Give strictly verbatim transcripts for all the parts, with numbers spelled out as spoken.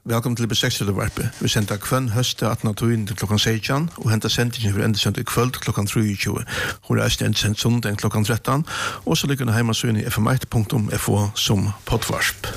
Velkommen til Besextrevarpe. Vi sender kvann høste atten av togjen til klokkan seksten, og hentet sendingen for endesendt i kvöld klokkan treogtjúgu. Hun er endesendt sondag klokkan tretton, og så ligger det hjemme så inn i f m ett punktum f o som poddvarsp.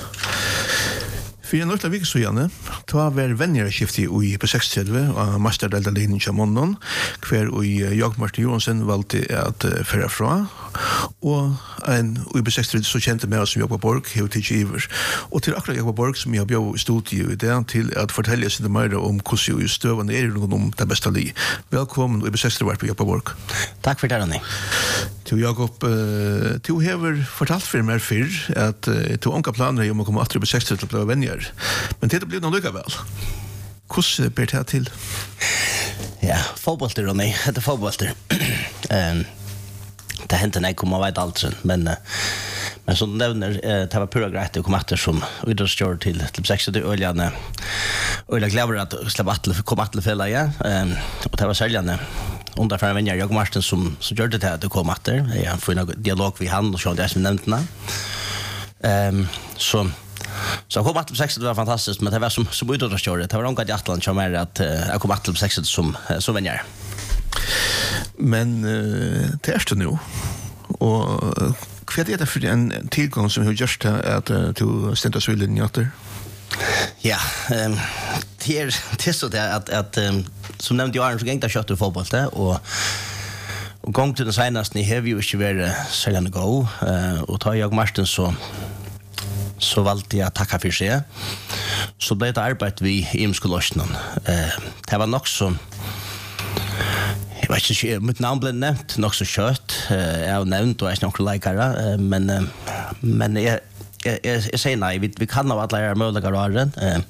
For en nøytla vikesugane, ta var vennerskiftet i Besextrevarpe og masterdeltalinjen til måneden, hver og Jakob Martin Johansen valgte at fære fra, og en i Besextrevarpe så kjente med oss som Jakob Borg, hever til Iver. Og til akkurat Jakob Borg som jeg har bjør i studiet i det, til at fortelle oss litt mer om hvordan jo støvende er noen om det beste li. Velkommen i Besextrevarpe, Jakob Borg. Takk for det, Ronny. Til Jakob, uh, til hever fortalt for meg før at uh, til unga planer om å komme atter i Besextrevarpe til å bli venner. Men det blir noe lykke vel. Hvordan ber det til? Ja, fotbollter, Ronny. Det er fotbollter. um, det hendte når jeg kom og vet alt, men, uh, men som du nevner, uh, det var pura greit å komme etter som idrettskjør til, til Besextrevarpe øljene. Øyla glever at slapp atle, kom atle fela, ja. Um, og det var særligere under for en venner, Jakob Martin, som, som gjør det til at du kom etter. Jeg får en dialog ved han, og så det som nevnte. Um, så Så jag kom att på sexet var fantastiskt, men det var som som utåtstörre. Det var långt att Atlant som är att jag kom att på sexet som som vänner. Men uh, det är det nu. Och vad är det för en tillgång som hur just att uh, till Stentas villen jatter? Ja, ehm um, det är det så där att att um, som nämnde jag Arne så gängta kött och fotboll där och och gång till den senaste ni har ju inte varit så länge gå eh och tar jag Martin så så valgte jeg å takke for seg. Så ble det arbeid vi i imskolosjonen. Eh, det var nok så, jeg vet ikke, mitt navn ble nevnt, nok så kjøtt. Eh, jeg har nevnt, og jeg er ikke noen leikere, eh, men, eh, men jeg, jeg, jeg, jeg sier nei, vi, vi kan av alle muligere åren, eh,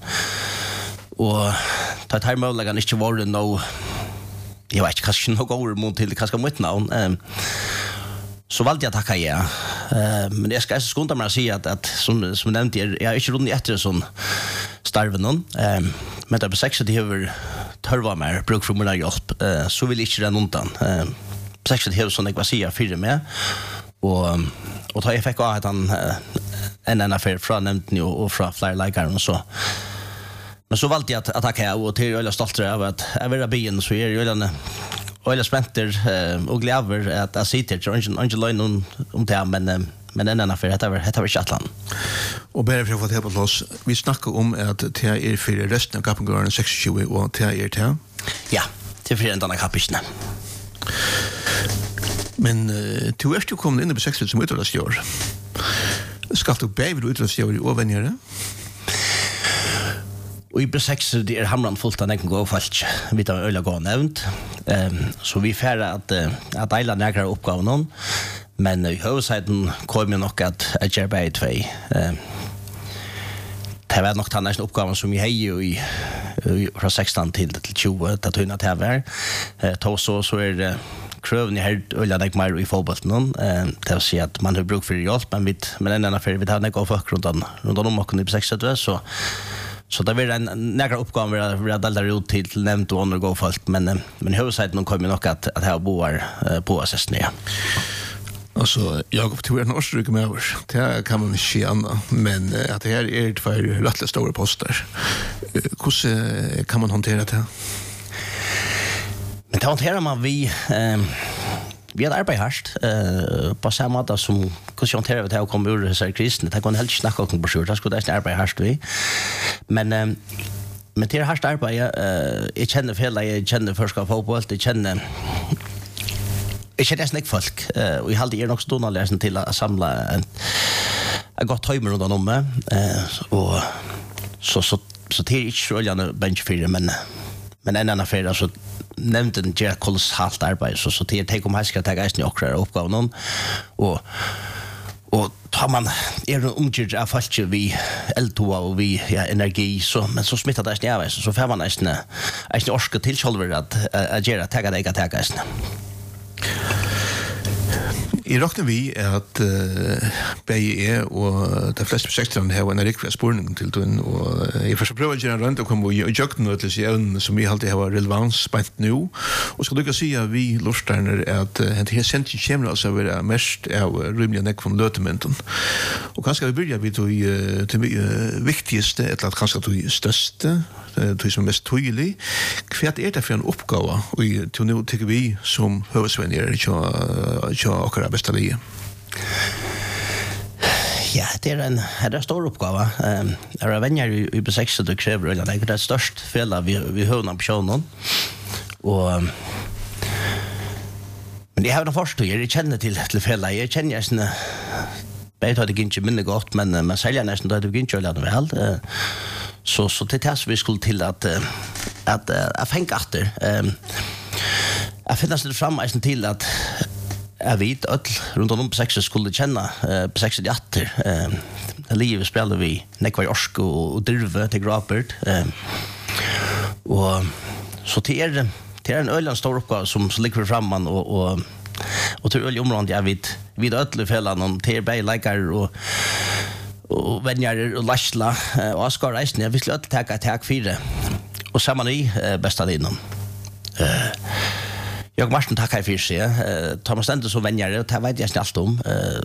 og da tar muligere ikke vært noe, jeg vet ikke, kanskje noe over mot til, kanskje mitt navn, eh, så valgte jeg å takke ja. Uh, men jeg skal ikke skunda meg å si at, at som, som nevnt, jeg, jeg er ikke rundt etter sånn starven noen. Um, men det er på seks at jeg har tørva meg, bruk for min hjelp, uh, så vil jeg ikke renne undan. Uh, på seks at jeg har sånn jeg var sier fire med, og, og da jeg fikk av at han uh, en en affær fra nevnten og, og fra flere leikere og så. Men så valgte jeg å takke ja, og til jeg er stolt av at jeg vil ha byen, så er jeg jo och jag spänter och glädjer att jag sitter till ingen ingen line om om det men men en annan för det var det var chattland. Och bara för att få det på loss. Vi snackar om att det är för resten av kapen sextjúgu och det är det. Ja, till för den andra kapitlen. Men uh, du är ju kommit in i Besextrevarpe som utlandsgör. Ska du bäva utlandsgör i ovänjare? Og i Besextrevarpe det er hamran fullt av nekken gå folk vi tar øyla gå nevnt. Um, så vi færre at, uh, at eila nekra oppgaven men i høvesiden kom jo nok at jeg gjør bare i tvei. Um, det var nok den næsten oppgaven som vi heier i, i fra sekstan til tjúgu til tøyna til hver. Uh, to så, så er det uh, krøven i her øyla nek mer i fotbollen. Uh, det vil si at man har bruk for hjelp, men, vi, men en annen fyrir vi tar nek av folk rundt om okken i Besextrevarpe, så Så det var en några uppgåvor vi har delat ut till till nämnt och undergå folk men men huvudsakligen kommer nog att att ha boar på assisten ja. Alltså Jakob tog en årsryck med oss. Det kan man inte anna men att det här är två rätt stora poster. Hur kan man hantera det? Men det hanterar man vi eh vi har arbetat hårt eh på samma sätt som hur hanterar vi det och kommer ur så här krisen. Det kan helt snacka om på själva. Det skulle det arbeta hårt vi. Men eh men det är hårt arbete eh jag känner fel jag känner förska fotboll det känner jag känner snäck folk eh och jag hade er nog ståna läsen till att samla en jag gott timer runt om eh och så så så det är inte så gärna bench för men men en annan affär alltså nämnde den Jack kolossalt arbete så så det tar om här ska ta gästen och klara uppgåvan och och tar man är en omgivning av fallet vi eltoa och vi ja, energi så men så smittar det snäva så så får man nästan nästan orska till själva att att göra ta det jag ta gästen. I råkner vi at uh, begge er, og de fleste prosjekterne har en riktig spurning til den, og jeg får prøve å gjøre en rønt og komme og gjøre noe til evnen som vi alltid har relevans spent nå. Og skal du ikke si at vi lortsterner at uh, det her sentjen kommer altså å være mest av rymelig nekk von løtementen. Og kanskje vi begynner vi til uh, det uh, viktigste, eller kanskje til det største, det som er mest tydelig. Hva er det for en oppgave, og til nå tykker vi som høvesvenner til akkurat beste lige? Ja, det er en, det er en stor oppgave. Um, er det venner i, i B seks du krever, eller det er et størst fjellet vi, vi høvner på sjånen. Og um, men jeg har noen forstående, jeg kjenner til, til fjellet. Jeg kjenner jeg sånn, jeg tar det ikke minne godt, men man selger nesten, da er det ikke gjør det vel. Uh, så, så det er det vi skulle til at, at uh, jeg fengt etter. Um, jeg finner seg frem til at jeg vet at rundt om på seks skulle kjenne uh, på seks i atter. Uh, livet spiller vi nekvar i orsk og, og drøve til Grapert. Uh, og så til er, til er en øyelig stor oppgave som, som ligger fremme og, og, og til øyelig området jeg vet vid ødelig fellene til er bare leikere og og venner og lasla og Oskar reisende. Jeg vil ødelig takke et takk fire. Og sammen i uh, besta linjen. Uh, Jag Martin tackar för sig. Eh Thomas Stendes så vänjer det, det vet jag inte allt om. Eh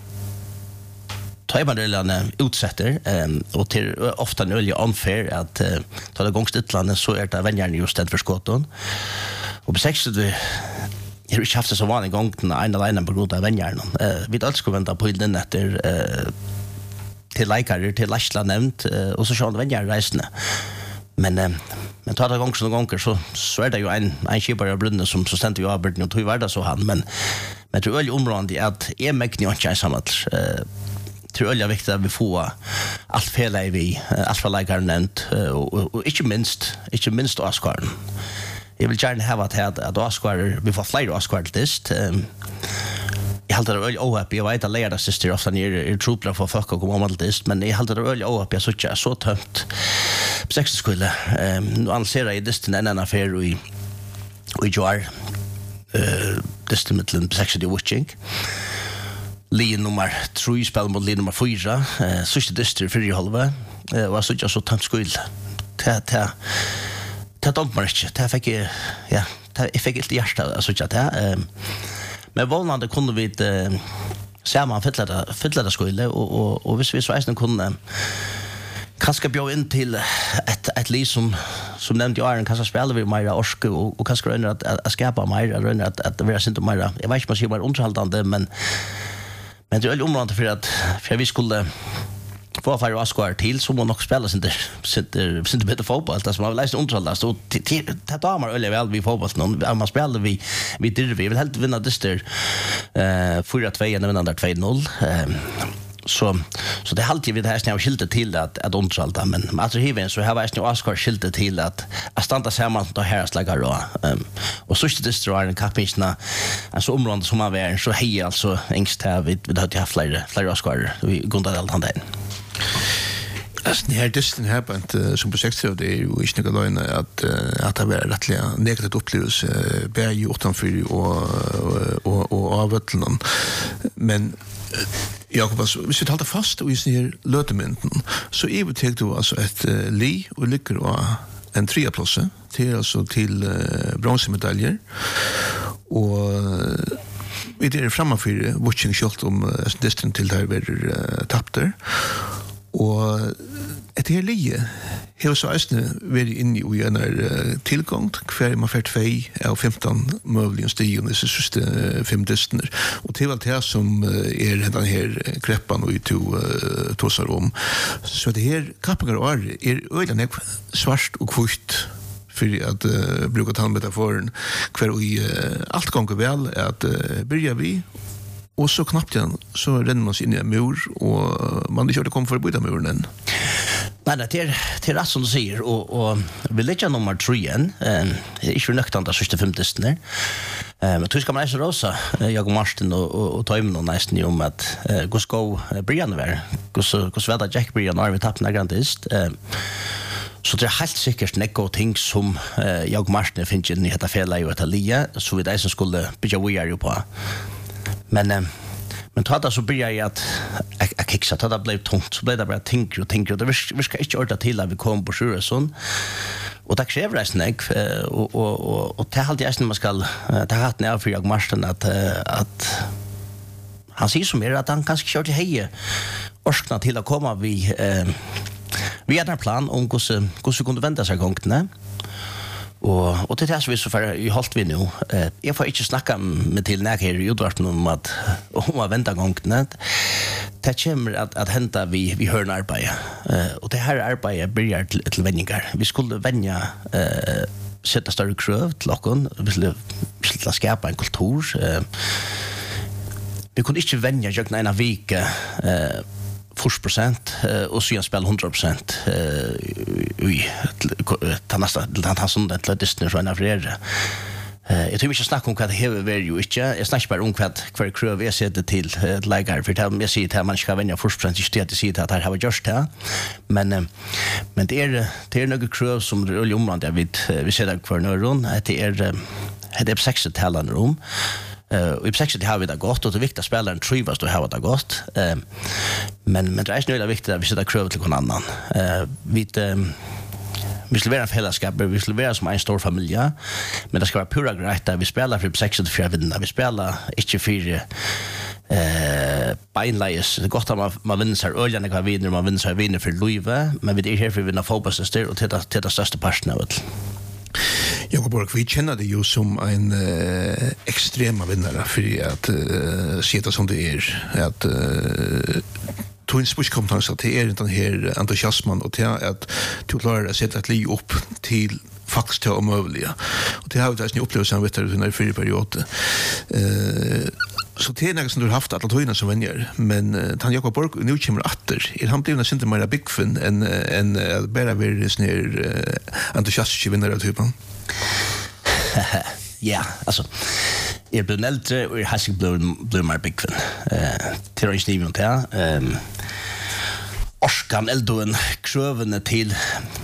tar man det utsätter eh och till ofta en öl unfair att eh, ta det gångstitlandet så är det vänjer just den för skotten. Och på sex det är ju haft så vanlig gång den ena linjen på grund av vänjer. Eh vi alls ska vänta på den efter eh till likare till Lashla nämnt eh, och så sjön vänjer resande. Men eh, men tar det gånger så gånger så så är det ju en en skipare av brunne som så ständer ju Albert och tog värda så han men men tror väl området att är mäktigt inte jag samlat eh tror jag viktigt att vi får allt fel i vi allt för likar nämnt och och inte minst inte minst Oskar. Jag vill gärna ha att att Oskar vi får fler Oskar till det. Jag håller det öl ohappy. Jag vet att lärda syster ofta ner i truplar för folk och komma till det, men jag håller det öl ohappy så att så tömt. På sex skulle ehm nu annonserar jag det en annan affär i i jar eh det mitteln på sex det watching. Lee nummer tre spel mot Lee nummer fyra eh sista distrikt för i halva eh var så just så tömt skulle. Ta ta ta dom marsch. Ta fick ja, ta fick inte hjärta så att ta men vånande kunde vi eh se man fylla det fylla det skulle och och och hvis vi så är kunde kanske bjöd in till ett ett liv som som nämnde jag en kanske spelar vi mer orske och och kanske röna att att skapa mer röna att att vara inte mer jag vet inte vad man underhållande men men det är området för att för vi skulle få för Oskar till så må nog spela sin sitter sitter bättre fotboll det som har läst underhållande så det tar man eller väl vi fotboll någon man spelar vi vi det vi vill helt vinna det där eh fyra två och vinna där två noll eh så så det halt ju vi det här snäva skiltet till att att underhålla men alltså hiven så har vi Oskar skiltet till att att stanna samman då här slagar då um, och så det står en kapisna alltså området som har varit så hej alltså ängst här vi vi hade haft flera flera Oskar vi går allt han där. Alltså det här dysten här på ett som på sex år det är ju inte något lögn att att det var rättliga negativt upplevelse bär ju utanför och och och avvötlen men Jakob, alltså, hvis vi talar fast och just här lötementen så är vi tänkte då alltså ett uh, li och lyckor och en trea plats till alltså till uh, bronsmedaljer och uh, vi är framme för watching shot om uh, distant till där vi uh, tappter och ett här li hur så är vi inne i en uh, tillgång kvar man för två av femton möjligen stigen det sista fem distaner och till allt här som är den här kreppan och ut uh, tosar om så det här kappagar och är öden svart och kvitt för att uh, bruka tandmetaforen kvar i uh, allt gånger väl att uh, börja vi och så knappt igen så renner man sig in i en mur och man inte kommer för att bryta muren än. Nej, det är till rätt som du säger och och vi lägger nummer tre igen. Eh inte för nöktant att sista femtiosten. Eh men ska man läsa rosa jag och Martin och och ta in och nästan om att gå ska Brian var. Gå så gå så Jack Brian har vi tappat några grandist. Eh så det är helt säkert några ting som jag och Martin finns i detta fälla ju att lia så vi där som skulle bygga vi är ju på. Men Men tada så börjar jag att jag kixa, tada blev tungt, så blev det bara tinkre och tinkre, och det vi ska inte orda till att vi kom på Sjurösson. Och det kräver det snägg, och, och, och, och det är alltid när man ska ta hatten av för jag marsten att, att han säger som är att han kanske kör till heje orskna till att komma vi, eh, vi har en plan om hur vi kunde vända sig gången. Och och det är så vi så för i halt vi nu. Eh jag får inte snacka med till när här i Udvarten om att om att vänta gången. Det kommer att att hända vi vi hör en arbete. Eh och det här arbetet börjar till, till vänningar. Vi skulle vänja eh sätta större krav till lockon. Vi skulle vi skulle skapa en kultur. Eh vi kunde inte vänja jag en av vecka eh fyrtio procent och så jag spelar hundra procent i ta nästa den här som det Disney så en fler. Eh jag tror vi ska snacka om vad det har varit ju inte. Jag snackar bara om vad kvar crew vi sätter till lägger för det jag säger att man ska vänja fyrtio procent i stället att säga att det här har just här. Men men det är det är några crew som det är omland jag vet vi ser där kvar neuron att det är det är sex talande rum. Uh, och i sexet har vi det gott och det är viktigt att spelaren trivas då har det gott. Uh, men men det är snöjligt viktigt att vi sätter krav till någon annan. Uh, vi uh, vi ska vara en fällskap, vi ska vara som en stor familj. Men det ska vara pura grejt där vi spelar för sexet för vinna. Vi spelar inte för eh beinleis. Det är gott att man man vinner sig öljan när vinner man vinner sig vinner för Louise, men vi är här för att vinna fotbollsstör och till till det största parten av det. Jakob Borg, vi känner det ju som en uh, extrema vinnare för att uh, se det som det är. Att uh, tog en spurskompetens att det är den här entusiasmen och till att du klarar att sätta ett liv upp till faktiskt till omövliga. Och det har vi där upplevelsen vet du när fyra period. Eh så det är något som du har haft alla tøyna som vänner, men uh, han Jakob Borg nu kommer åter. Är han blivit inte mer big fan än än uh, bara vill snär uh, entusiastisk vinnare typen. Ja, alltså jag blir äldre och jag har sig blivit blivit mer big fan. Eh till och med inte ja. Ehm Orskan eldoen krövene till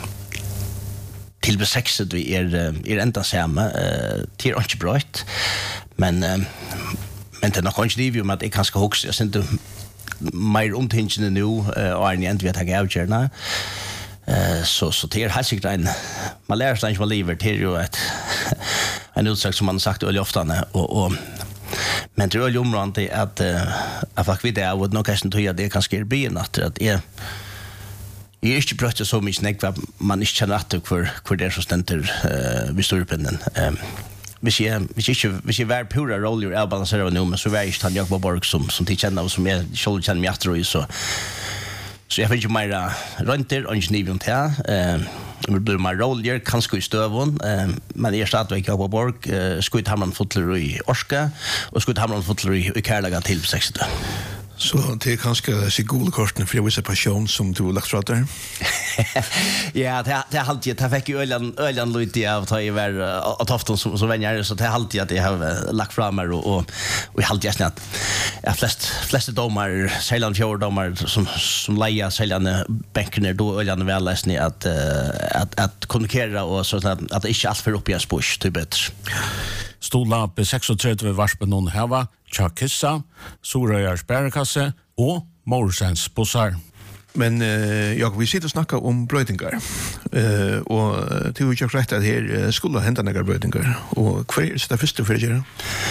till besexet vi är är ända samma eh till och inte brått. Men eh, men det är nog inte liv om att jag kanske också jag inte mer omtänksande nu och en egentligen vet jag avgörna. Eh så så det är helt säkert en man lär sig inte vad livet till ju att en utsagt som man har sagt väldigt ofta och och men det är ju området att att faktiskt vi det är vad nog kanske tror jag det kanske är byn att att är Jag är inte brött så mycket snäck för man inte känner att för för det så ständer eh vi står upp den. Ehm vi ser vi ser vi ser väl pura roll your balance nu men så är det han Jakob Borg som som till känner och som jag skulle känna mig att så så jag vet ju mer runter och inte inte här. Ehm vi blir mer roller kanske i stövon men det är stad och Jakob Borg skulle ta man fotler i Orska och skulle ta man fotler i Kärlaga till sextio. Så det är kanske så goda korten för vissa passion som du har lagt fram där. Ja, det det har alltid det fick ju öljan öljan lite av ta i var att hafton som så vänner så det har alltid att jag har lagt fram och och och jag har alltid att jag flest flest domar Säljan fjord domar som som leja Säljan bänken då öljan väl läsni att att att kommunicera och så att att inte allt för upp i en spush typ bättre. Stola på trettiosex varspen någon hava, Chakissa, Sorøyars bærekasse og Morsens bussar. Men uh, jag vi sitter och snackar om brödingar. Eh uh, och det är ju rätt att här skulle hända några brödingar och kvar är det första för det.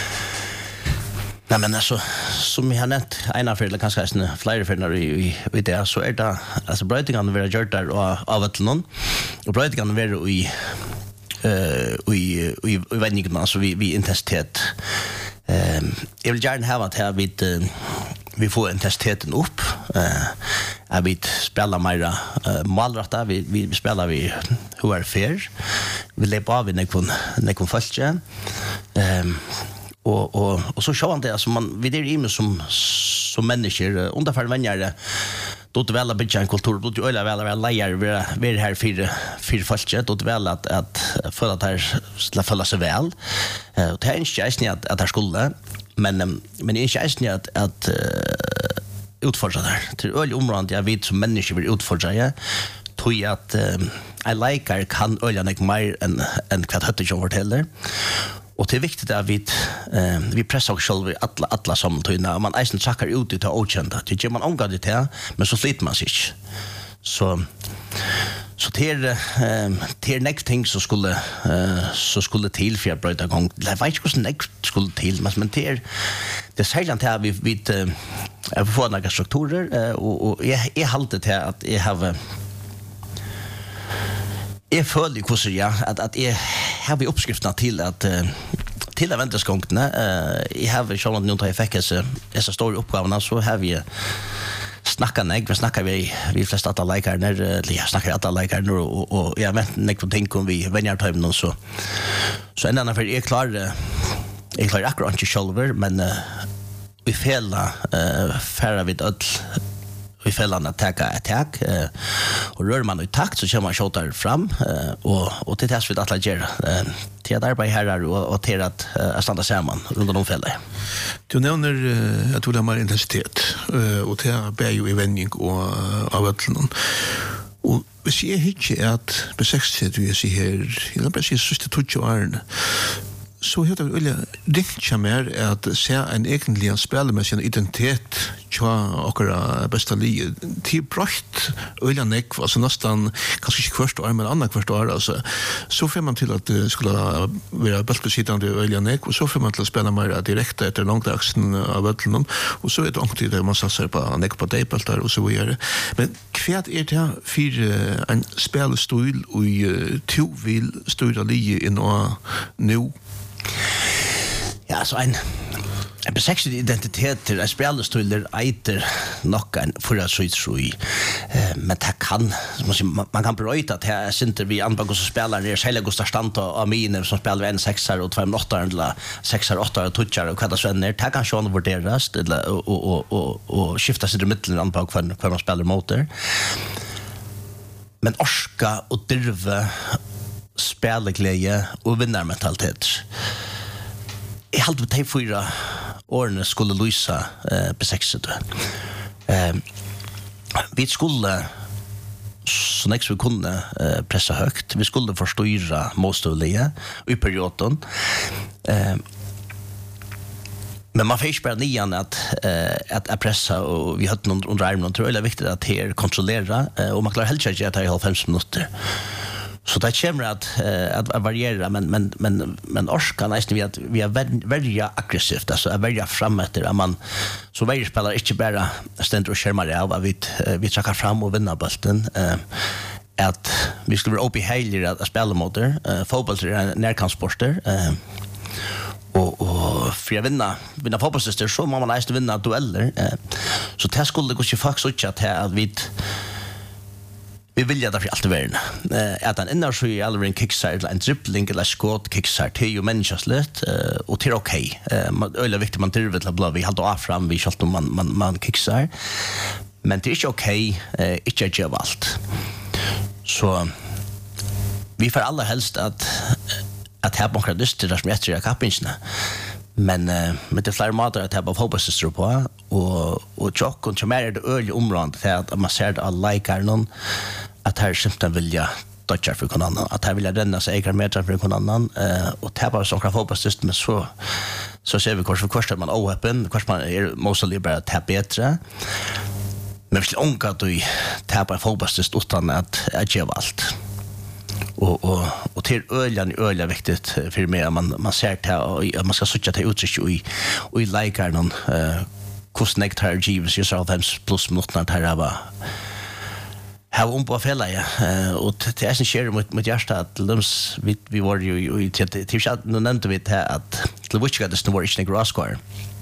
Nej men alltså som jag har nämnt ena för det kanske är flera för när vi vi där så är det alltså brödingarna vill göra där och av att någon och brödingarna vill i eh vi vi vi vet inte så vi vi intensitet ehm jag vill gärna ha att här vi vi får intensiteten upp eh jag vill spela mer målrätta vi vi spelar vi hur är fair vi lever av när kon när kon fastja ehm och och och så sjön det alltså man vi det är ju som som människor ungefär vänner då det väl blir en kultur då ju alla väl väl lejer vi vi här för för fallet då det väl att att för att här ska falla sig väl och det är inte att att det skulle men men det är inte att att utforska där till öl området jag vet som människor vill utforska ja tror jag att I like kan öljan ek mer än än kvart hade jag fortäller Och det är viktigt att vi eh, vi pressar oss själva alla alla samtuna. Man eisen trackar ut det okända. Det ger man omgående till, men så sliter man sig inte. Så så till eh till next thing så skulle eh så skulle till för att bryta igång. Jag vet inte hur next skulle till, men men till det säger inte att vi vi eh får några strukturer och och jag är hållet till att jag har jag føler hvordan ja, at, at jeg har vi oppskriftene til at uh, til eventeskongtene uh, jeg har vi selv nå da jeg fikk disse store oppgavene så har vi snakket nek vi snakker vi vi flest alle leikerne eller jeg snakker alle leikerne og, og, og jeg vet nek på ting om vi venner til dem så så en annen for jeg klarer jeg klarer akkurat ikke selv men uh, vi føler uh, færre vidt ødel vi fällan att ta attack eh och rör man i takt så kör man skjuter fram eh och och det tas vi att lägga eh till att arbeta här och och till att uh, stanna samman runt om fället. Du nämner uh, att du har mer intensitet uh, och det bär ju i vändning och uh, av ötlen. Och vi ser inte att på sextio du ser här i den precis sista tjugo åren så heter det väl riktigt mer att se en egentligen spela med sin identitet tja okra bästa li till brott öliga neck alltså nästan kanske inte första år men andra första år alltså så får man till att det skulle vara bättre öliga neck och så får man till att spela mer direkt efter långdagen av öllnom och så är det långt det man satsar på neck på debelt och så vidare men kvärt är det för en spelstil och två vill störa li in och nu. Ja, så en en besexad identitet till att spelstuller eiter nog en för att så tror eh men det kan man, man kan bryta att här synter vi anbagos som spelar det själva Gustav Stanta och Amine som spelar en sexar och två åtta eller sexar åtta och touchar och vad det så är det kan sjön värderas eller och och och och skifta sig i mitten anbag för för man spelar motor men orska och driva spelglädje och vinnarmentalitet. Jag hade på fyra åren skulle lysa eh på sexet. Eh vi skulle så nästa vi kunde eh, pressa högt. Vi skulle förstyra måstoliga i perioden. Eh men man får bara nian att eh att, att pressa och vi hade någon under armen tror jag det är viktigt att här kontrollera eh, och man klarar helt säkert att ta i halvfem minuter. Så det kommer att uh, att variera men men men men orska nästan vi att vi är väldigt aggressivt alltså är väldigt framåt där man så varje spelare inte bara ständer och skärmar av vi uh, vi trackar fram och vinner bollen uh, att vi skulle vara uppe i helger att spela mot det uh, fotboll är närkampssporter uh, och och för att vinna vinna fotbollssyster så måste man nästan vinna dueller uh, så det skulle gå ju faktiskt att att vi vi vill ju därför alltid vara eh att en inner så i alla en kickstart en dribbling eller skott kickstart till ju människas lätt och till okej eh öle viktigt man dribblar till blå vi har då fram vi skall man man man kickstart men det är okej eh inte ge allt så vi får alla helst att att ha några dyster där som jag tror jag kapinchna men uh, med det flera matar att ha fotbollsstru på och och chock och mer det öl området för att man ser att likar någon att här symptom vill jag toucha för någon annan att här vill jag denna sig äger mer för någon annan uh, och tappa som kan fotbollsstru med så så ser vi kurs för kurs man open kurs man är mostly bara tap bättre men vi onka att vi tappa fotbollsstru utan att att ge allt och och och till öljan ölja viktigt för mig man man ser det och man ska söka till uttryck och i och i likar någon eh kostnekt här gives yourself plus minuter här var har um på fälla ja och det är en share mot mot hjärta att lums vi vi var ju i till till chat nu nämnde vi det att det var ju det snor inte grassquare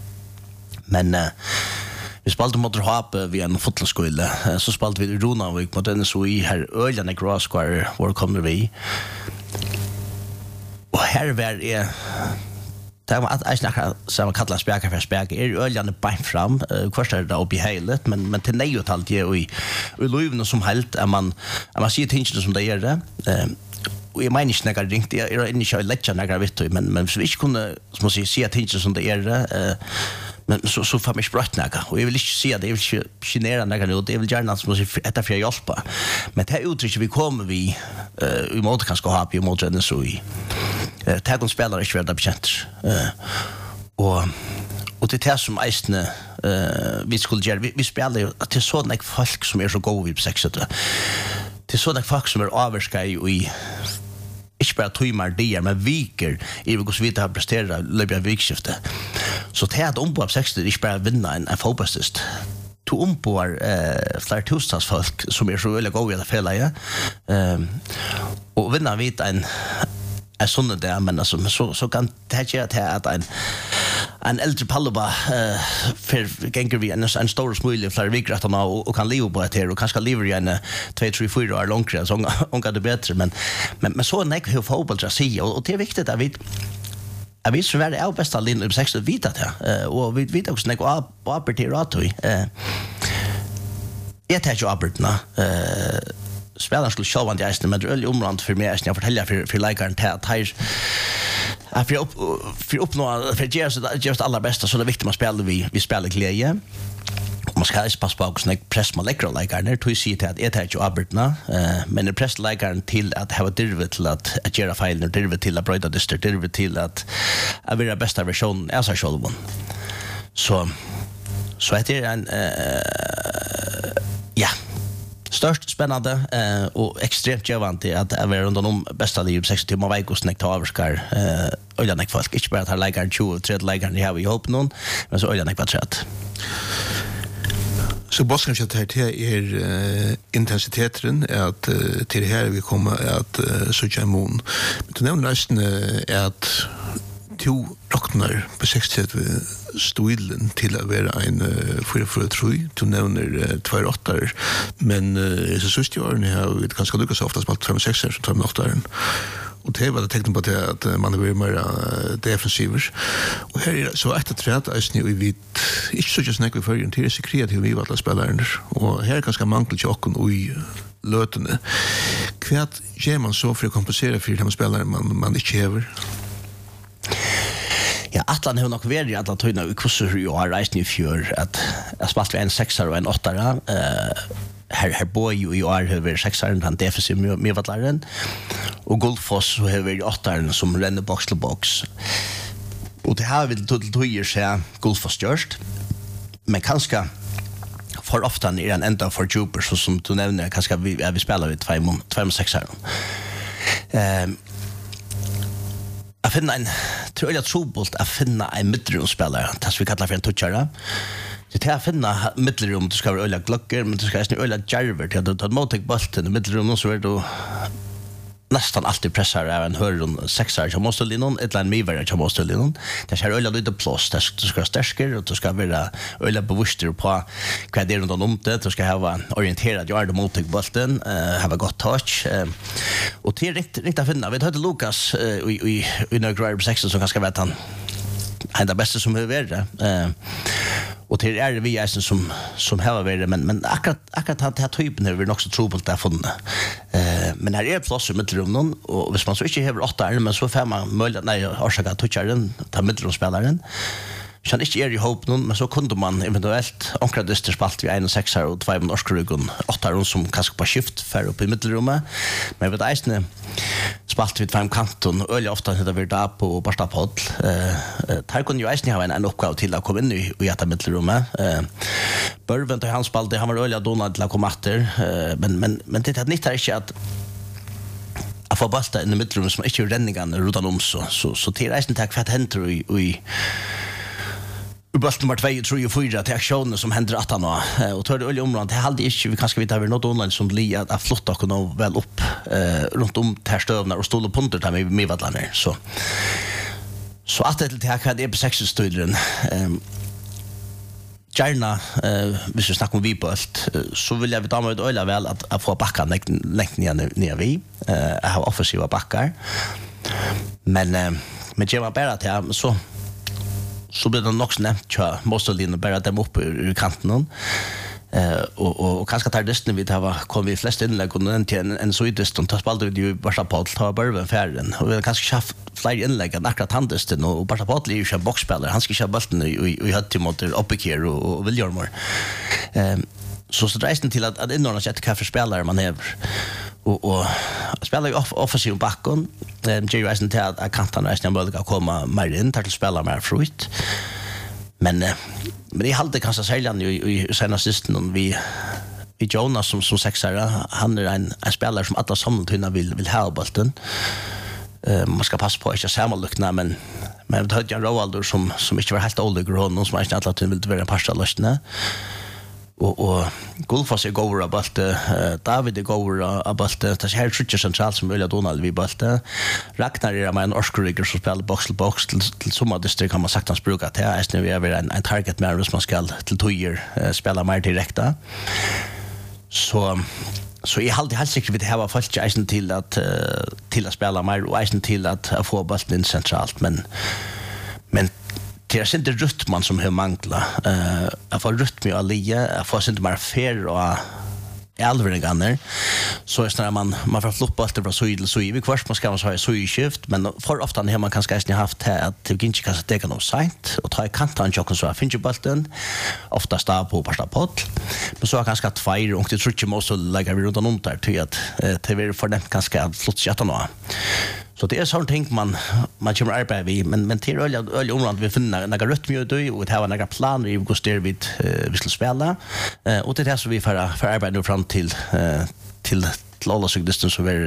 men vi spaltade mot Rahap via en fotbollsskola så spaltade vi Rona och mot den så i här öljan i Grass Square var kommer vi och här var är det var att jag snackar samma kallas spärka för spärka är öljan på fram först är det upp i helet men men till nej och allt ju i i Löven som helt är man man ser tingen som det är det och jag menar inte några ringt jag är inte lättare några vet du men men så vi kunde som man se tingen som det är det men så så får mig sprattnaga och jag vill inte se det jag vill inte genera några nu det vill gärna som måste äta för hjälpa men det uttryck vi kommer vi i mode kan ska ha på mode den så i Eh tagon spelar inte värda bekant. Eh och och det är som eisne eh vi skulle göra vi, vi spelar ju till sådana folk som är så goda vid sexet. Till sådana folk som är avska i ikke bare tøymer der, men viker i hvordan vi har presterat løpet av vikskiftet. Så det er at ombå av sextet ikke bare vinner en, en fotballstist. To ombåer eh, flere tusentalsfolk som er så veldig gode i det fjellet. Eh, og vinner vi en en sånn det, men altså, så, så kan det gjøre til at en en eldre palloba uh, for ganger vi en, en stor smule flere vikrettarna og, og kan leve på det her, og kanskje lever igjen två, tre, fyra år långre, så unga det bedre, men, men, men så er det ikke fotball til å si, og, og det er viktig at vi Jeg vet så er det bästa linjen om sex att vita det. Och vi vet också när jag arbetar till Ratoi. Jag tar ju arbetarna. Spelaren skulle själva inte ägna, men det är öll omland för mig att jag fortäller för, för läkaren till att här för upp för uppnå för just just allra bästa så det är viktigt att man spelar vi vi spelar glädje. Man ska inte passa på att snäcka press med läkare läkaren till att se till att jag tar ju arbetarna men det press läkaren till att ha drivet till att att göra fel och drivet till att bryta det drivet till att att vara bästa version av sig själv. Så så heter det en uh, ja störst spännande eh och extremt givande att är runt om bästa liv sex timmar veckor snäckt avskar eh öljan folk inte bara att ha läkaren tjugo tre läkaren ni har vi hopp någon men så öljan på trätt. Så boskan chat här är uh, intensiteten är att uh, till det här vi kommer att uh, söka imon. Men det nämner nästan är att två rocknar på sextio stilen till att vara en fyra fyra tre till nämner två åtta men uh, så sist jag ni har vi ganska lyckas ofta spalt fem sex som två åtta och det var det tecken på det att man är mer defensiver och här är så ett träd är ni vi inte så just när vi för en till sig kreativ vi alla spelare och här ganska manglar jocken och i lötene kvart ger man så för att kompensera för de spelare man man inte häver. Ja, Atlan har nok vært i alle tøyene i kurser og har reist i fjør at jeg spalte en seksere og en åttere. Uh, her, her bor jo i år har vært sekseren, han defensiv medvattleren. Og Gullfoss har vært i åtteren som renner boks til boks. Og det har vi til tøyer seg Gullfoss gjørst. Men kanskje for ofte er en enda for djuper, så som du nevner, kanskje vi, ja, vi spiller vi två mot sekseren. Uh, Jag finner en tror jag trobult att finna en midrumspelare, det som vi kallar för en touchare. Så till att finna midrum, du ska vara öliga glocker, men du ska vara öliga djärver till att du tar mottag bollen i midrum, så är du nästan alltid pressar av en hörrun sexare som måste linnon, ett eller en mivare som måste linnon. Det ska vara öliga lite plås, du ska vara stärsker och du ska vara öliga bevuster på vad det är runt om det, du ska vara orienterad, göra det mottag bollen, uh, ha gott touch. Uh, och till riktigt riktigt att finna, vi hörde Lukas uh, i, i, i några på sexton som kanske vet han han är bästa som är värre. Uh, och till är vi är som som har varit men men akkurat akkurat att ha typen är vi nog så trobult där funna. Eh men här är plats i mittelrum någon och hvis man så inte har åtta är men så får man möjlighet nej orsaka toucharen ta mittelrumspelaren. Jag inte är i hopp någon men så kunde man eventuellt ankra dyster spalt vi en sex och två med norskrugon åtta rum som kanske på skift för upp i mittelrummet. Men vet äsne spalt vi fem kanton öliga ofta det vi där på Barsta podd. Eh tar kunde ju äsne ha en uppgåva till att komma in i i detta mittelrummet. Eh Börven till hans spalt han var öliga Donald till att komma åter men men men det är inte inte att att få basta in i mittelrummet som inte ränningarna runt om så så så till äsne tack för att händer i i Ubast nummer två, tre och fyra till aktioner som händer att han har. Och tar det öliga området, det hade inte, vi kanske vet att vi har något online som blir att flotta och kunna väl upp eh, runt om här stövna och stål och punter där med medvattlarna. Så, så att det till här är på sexhundra-studien. Eh, gärna, eh, hvis vi snackar om vipölt, eh, så vill jag veta med öliga väl att, att få backarna längt ner, ner vi. Eh, jag har offensiva backar. Men, eh, men ger man bara till så så blir det nog snämt tja måste linna bara dem upp i kanten eh och och, och kanske tar det vi det var kom vi flest inlägg och den till en, en så distant tar spalt vi ju bara på att ta bara färden och vi kanske schafft fler inlägg än akkurat handesten och bara på att ju boxspelare han ska köra bollen i i hött mot uppe här och, och vill göra mer eh så så dreisten till att att inordna sig till kaffe spelare man är och och spelar ju off offensiv backen. Eh Jerry Eisen till att kantarna är möjliga att komma mer in till att spela mer fruit. Men eh, men det hade kanske sällan ju i senaste säsongen vi vi Jonas som som sexare, han är en, en spelare som alla samtidigt vill vill ha bollen. Eh man ska passa på att inte samma lukna men men vi hade ju Roaldo som som inte var helt old grön någon som inte alla till vill vara en passa lösna. Och och Gulfas är går about uh, David är går about det här trutcher central som vill Donald vi bara Ragnar är med en orskriger som spelar box till box till, till somma distrikt kan man sagt hans brukar det är nu vi är en, en target med som man ska till tojer uh, spela mer direkta så så jag hade helt säkert vi det här var fast isen till att uh, till att spela mer och isen till att uh, få bollen centralt men men det är inte rytmen som har manglat. Uh, jag får rytm i Alia, jag får inte mer fer och alveringarna. Så är det man man får floppa allt från syd till syd. Vi kvart man ska ha så i skift, men för ofta har man kanske inte haft här att det inte kan sätta något sent och ta i kanten och så finns ju bollen ofta stå på första pott. Men så har kanske två och det tror jag måste lägga vi runt om där till att det vill för den kanske flott chatta nå. Så det är sånt ting man man kommer arbeta vi men men till öliga öliga områden vi finner några rytm ju och ha några planer i hur styr vi vi ska spela och det är så vi för för arbeta nu fram till till till alla så distans så